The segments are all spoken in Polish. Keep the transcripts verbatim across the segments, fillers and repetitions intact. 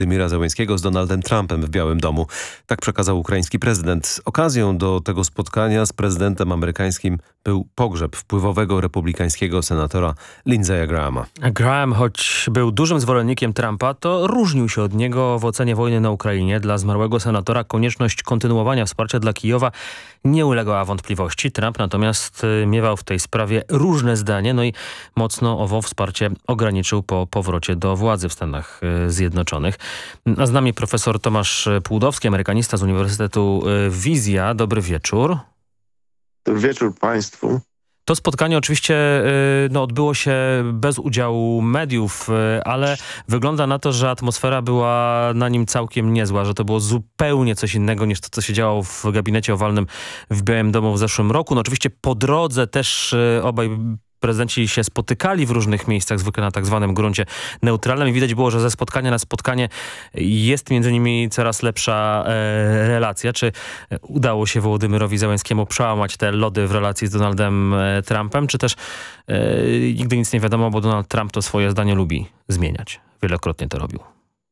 Władimira Zełenskiego z Donaldem Trumpem w Białym Domu. Tak przekazał ukraiński prezydent. Okazją do tego spotkania z prezydentem amerykańskim był pogrzeb wpływowego republikańskiego senatora Lindsey'a Grahama. Graham, choć był dużym zwolennikiem Trumpa, to różnił się od niego w ocenie wojny na Ukrainie. Dla zmarłego senatora konieczność kontynuowania wsparcia dla Kijowa nie uległa wątpliwości. Trump natomiast miewał w tej sprawie różne zdanie, no i mocno owo wsparcie ograniczył po powrocie do władzy w Stanach Zjednoczonych. A z nami profesor Tomasz Płudowski, amerykanista z Uniwersytetu Wizja. Dobry wieczór. Dobry wieczór państwu. To spotkanie oczywiście no, odbyło się bez udziału mediów, ale wygląda na to, że atmosfera była na nim całkiem niezła, że to było zupełnie coś innego niż to, co się działo w gabinecie owalnym w Białym Domu w zeszłym roku. No oczywiście po drodze też obaj prezydenci się spotykali w różnych miejscach, zwykle na tak zwanym gruncie neutralnym i widać było, że ze spotkania na spotkanie jest między nimi coraz lepsza e, relacja. Czy udało się Wołodymyrowi Zełenskiemu przełamać te lody w relacji z Donaldem e, Trumpem, czy też e, nigdy nic nie wiadomo, bo Donald Trump to swoje zdanie lubi zmieniać. Wielokrotnie to robił.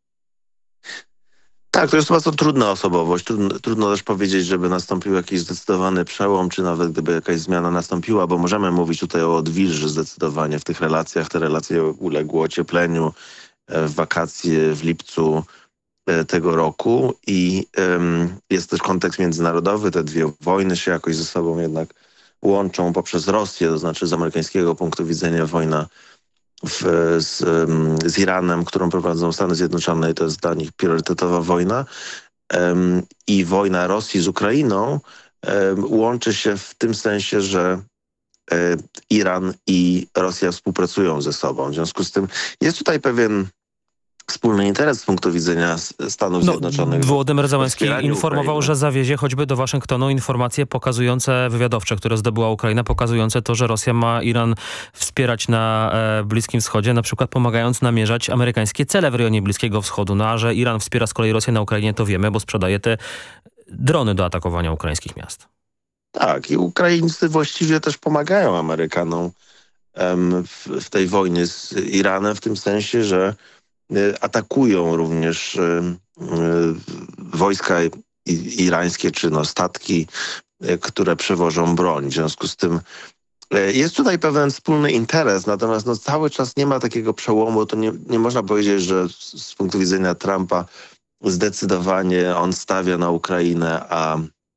Tak, to jest bardzo trudna osobowość. Trudno, trudno też powiedzieć, żeby nastąpił jakiś zdecydowany przełom, czy nawet gdyby jakaś zmiana nastąpiła, bo możemy mówić tutaj o odwilży zdecydowanie w tych relacjach. Te relacje uległy ociepleniu w wakacje w lipcu tego roku i um, jest też kontekst międzynarodowy. Te dwie wojny się jakoś ze sobą jednak łączą poprzez Rosję, to znaczy z amerykańskiego punktu widzenia wojna W, z, z Iranem, którą prowadzą Stany Zjednoczone i to jest dla nich priorytetowa wojna um, i wojna Rosji z Ukrainą um, łączy się w tym sensie, że um, Iran i Rosja współpracują ze sobą. W związku z tym jest tutaj pewien wspólny interes z punktu widzenia Stanów no, Zjednoczonych. Wołodymyr Zełenski informował, Ukrainy. że zawiezie choćby do Waszyngtonu informacje pokazujące, wywiadowcze, które zdobyła Ukraina, pokazujące to, że Rosja ma Iran wspierać na e, Bliskim Wschodzie, na przykład pomagając namierzać amerykańskie cele w rejonie Bliskiego Wschodu. No a że Iran wspiera z kolei Rosję na Ukrainie, to wiemy, bo sprzedaje te drony do atakowania ukraińskich miast. Tak, i Ukraińcy właściwie też pomagają Amerykanom um, w, w tej wojnie z Iranem, w tym sensie, że atakują również y, y, wojska i, irańskie czy no, statki, y, które przewożą broń. W związku z tym y, jest tutaj pewien wspólny interes, natomiast no, cały czas nie ma takiego przełomu. To nie, nie można powiedzieć, że z, z punktu widzenia Trumpa zdecydowanie on stawia na Ukrainę, a,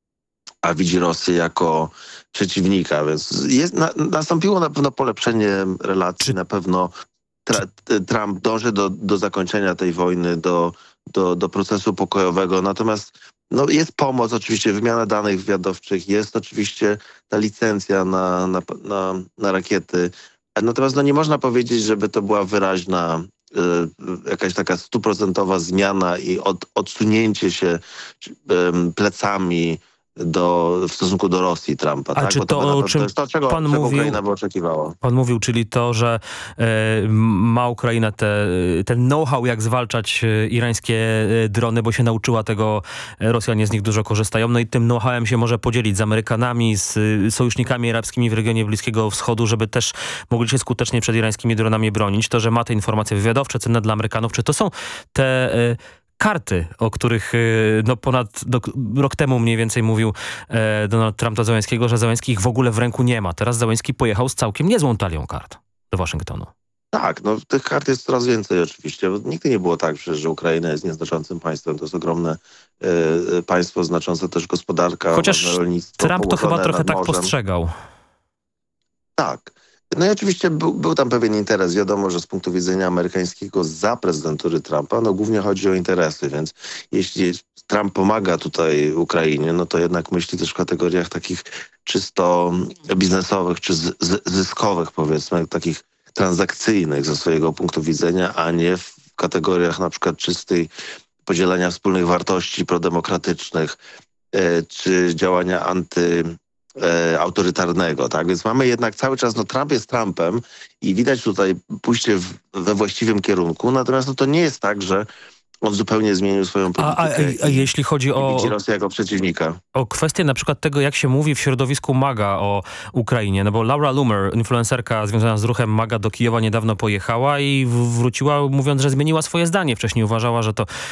a widzi Rosję jako przeciwnika. Więc jest, na, nastąpiło na pewno polepszenie relacji, na pewno Tra- Trump dąży do, do zakończenia tej wojny, do, do, do procesu pokojowego. Natomiast no, jest pomoc, oczywiście wymiana danych wywiadowczych, jest oczywiście ta licencja na, na, na, na rakiety. Natomiast no, nie można powiedzieć, żeby to była wyraźna y, jakaś taka stuprocentowa zmiana i od, odsunięcie się y, plecami do, w stosunku do Rosji Trumpa. A tak? czy Bo to, to, o czym to jest to, czego, pan czego mówił, Ukraina by oczekiwała. Pan mówił, czyli to, że e, ma Ukraina te, ten know-how, jak zwalczać e, irańskie e, drony, bo się nauczyła tego, e, Rosjanie z nich dużo korzystają, no i tym know-howem się może podzielić z Amerykanami, z e, sojusznikami arabskimi w regionie Bliskiego Wschodu, żeby też mogli się skutecznie przed irańskimi dronami bronić. To, że ma te informacje wywiadowcze, cenne dla Amerykanów, czy to są te e, karty, o których no, ponad do, rok temu mniej więcej mówił e, Donald Trump do Zełenskiego, że Zełenski ich w ogóle w ręku nie ma. Teraz Zełenski pojechał z całkiem niezłą talią kart do Waszyngtonu. Tak, no tych kart jest coraz więcej oczywiście. Nigdy nie było tak przecież, że Ukraina jest nieznaczącym państwem. To jest ogromne y, państwo, znaczące też gospodarka, chociaż rolnictwo. Trump to chyba trochę tak morzem. postrzegał. Tak. No i oczywiście był, był tam pewien interes. Wiadomo, że z punktu widzenia amerykańskiego za prezydentury Trumpa, no głównie chodzi o interesy, więc jeśli Trump pomaga tutaj Ukrainie, no to jednak myśli też w kategoriach takich czysto biznesowych czy z, z, zyskowych, powiedzmy, takich transakcyjnych ze swojego punktu widzenia, a nie w kategoriach na przykład czystej podzielenia wspólnych wartości prodemokratycznych e, czy działania anty E, autorytarnego, tak? Więc mamy jednak cały czas, no Trump jest Trumpem i widać tutaj pójście w, we właściwym kierunku, natomiast no, to nie jest tak, że on zupełnie zmienił swoją A, politykę a, a i, jeśli chodzi i o, widzi Rosję jako przeciwnika. o kwestię na przykład tego, jak się mówi w środowisku MAGA o Ukrainie, no bo Laura Loomer, influencerka związana z ruchem MAGA, do Kijowa niedawno pojechała i w- wróciła mówiąc, że zmieniła swoje zdanie. Wcześniej uważała, że to